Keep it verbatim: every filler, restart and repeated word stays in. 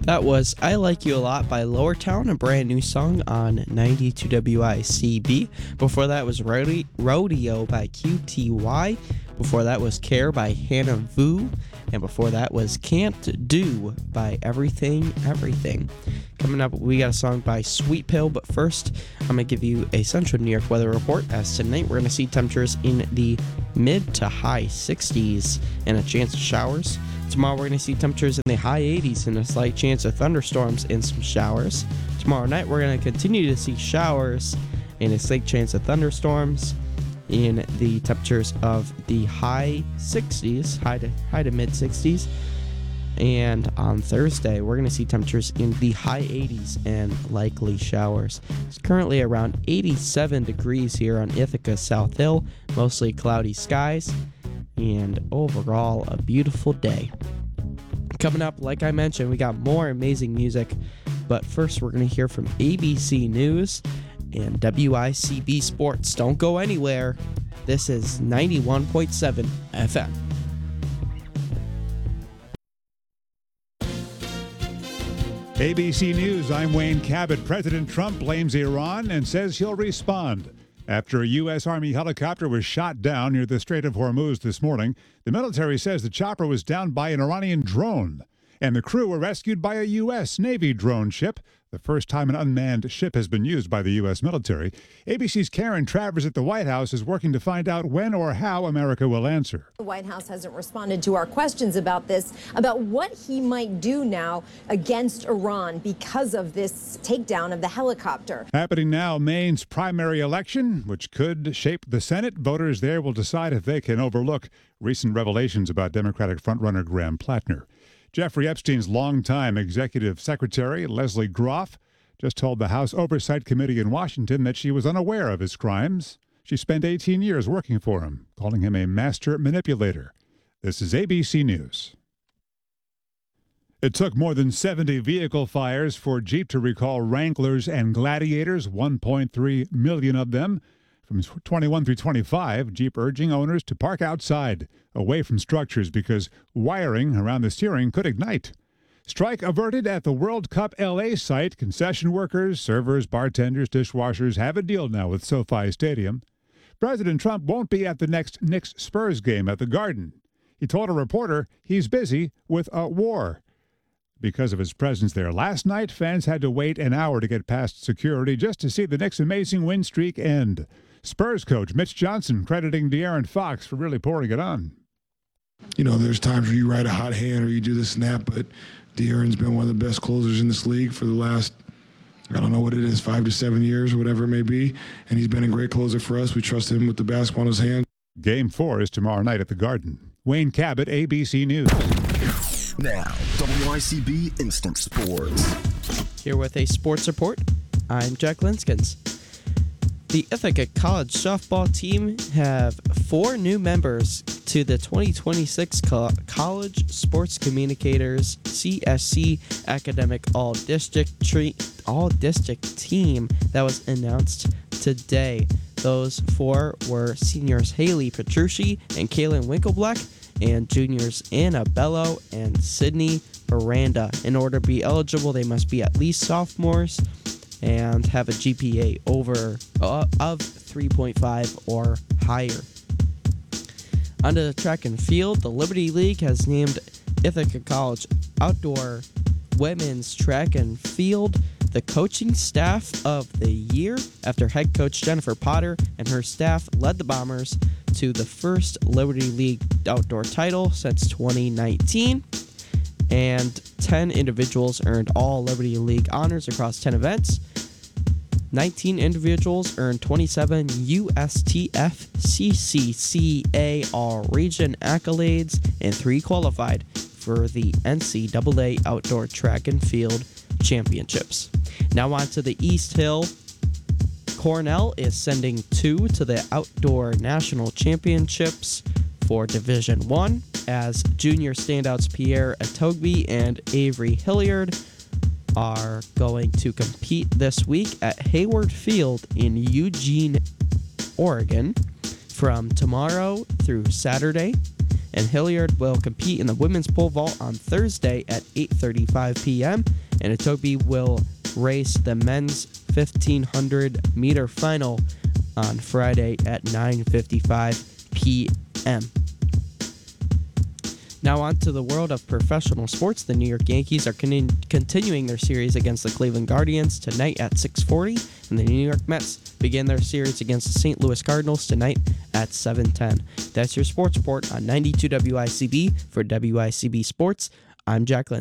That was I Like You a Lot by Lower Town, a brand new song on ninety-two W I C B. Before that was Rode- Rodeo by Q T Y. Before that was Care by Hannah Vu. And before that was Can't Do by Everything Everything. Coming up, we got a song by Sweet Pill, but first, I'm going to give you a Central New York weather report, as tonight we're going to see temperatures in the mid to high sixties and a chance of showers. Tomorrow we're going to see temperatures in the high eighties and a slight chance of thunderstorms and some showers. Tomorrow night we're going to continue to see showers and a slight chance of thunderstorms in the temperatures of the high sixties, high to high to mid sixties. And on Thursday we're going to see temperatures in the high eighties and likely showers. It's currently around eighty-seven degrees here on Ithaca South Hill, mostly cloudy skies, and overall a beautiful day. Coming up, like I mentioned, we got more amazing music, but first we're going to hear from A B C News and W I C B Sports. Don't go anywhere. This is ninety-one point seven F M. A B C News, I'm Wayne Cabot. President Trump blames Iran and says he'll respond. After a U S. Army helicopter was shot down near the Strait of Hormuz this morning, the military says the chopper was down by an Iranian drone, and the crew were rescued by a U S. Navy drone ship, the first time an unmanned ship has been used by the U S military. A B C's Karen Travers at the White House is working to find out when or how America will answer. The White House hasn't responded to our questions about this, about what he might do now against Iran because of this takedown of the helicopter. Happening now, Maine's primary election, which could shape the Senate. Voters there will decide if they can overlook recent revelations about Democratic frontrunner Graham Plattner. Jeffrey Epstein's longtime executive secretary, Leslie Groff, just told the House Oversight Committee in Washington that she was unaware of his crimes. She spent eighteen years working for him, calling him a master manipulator. This is A B C News. It took more than seventy vehicle fires for Jeep to recall Wranglers and Gladiators, one point three million of them. From twenty-one through twenty-five, Jeep urging owners to park outside, away from structures, because wiring around the steering could ignite. Strike averted at the World Cup L A site. Concession workers, servers, bartenders, dishwashers have a deal now with SoFi Stadium. President Trump won't be at the next Knicks-Spurs game at the Garden. He told a reporter he's busy with a war. Because of his presence there last night, fans had to wait an hour to get past security just to see the Knicks' amazing win streak end. Spurs coach Mitch Johnson crediting De'Aaron Fox for really pouring it on. You know, there's times where you ride a hot hand or you do the snap, but De'Aaron's been one of the best closers in this league for the last, I don't know what it is, five to seven years, whatever it may be. And he's been a great closer for us. We trust him with the basketball in his hand. Game four is tomorrow night at the Garden. Wayne Cabot, A B C News. Now, W I C B Instant Sports. Here with a sports report, I'm Jack Linskins. The Ithaca College softball team have four new members to the twenty twenty-six Co- College Sports Communicators C S C Academic All-District tre- All-District team that was announced today. Those four were seniors Haley Petrucci and Kaylin Winkleblack, and juniors Anna Bello and Sydney Miranda. In order to be eligible, they must be at least sophomores and have a G P A over uh, of three point five or higher. Under the track and field, the Liberty League has named Ithaca College Outdoor Women's Track and Field the coaching staff of the year after head coach Jennifer Potter and her staff led the Bombers to the first Liberty League outdoor title since twenty nineteen. And ten individuals earned all Liberty League honors across ten events. nineteen individuals earned twenty-seven U S T F C C C A All-Region accolades, and three qualified for the N C double A Outdoor Track and Field Championships. Now on to the East Hill. Cornell is sending two to the Outdoor National Championships for Division One, as junior standouts Pierre Atogby and Avery Hilliard are going to compete this week at Hayward Field in Eugene, Oregon, from tomorrow through Saturday. and Hilliard will compete in the women's pole vault on Thursday at eight thirty-five p.m. and Etobicoke will race the men's fifteen hundred meter final on Friday at nine fifty-five p.m. Now on to the world of professional sports. The New York Yankees are con- continuing their series against the Cleveland Guardians tonight at six forty, and the New York Mets begin their series against the Saint Louis Cardinals tonight at seven ten. That's your sports report on ninety-two W I C B. For W I C B Sports, I'm Jack Lynn.